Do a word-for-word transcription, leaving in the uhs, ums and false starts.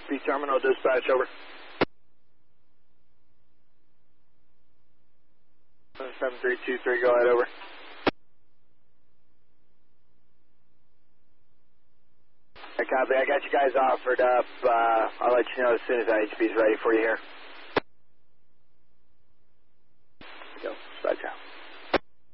P Terminal Dispatch, over. seven three two three, go ahead, over. I copy, I got you guys offered up. Uh, I'll let you know as soon as I H P is ready for you here. Go, dispatch out.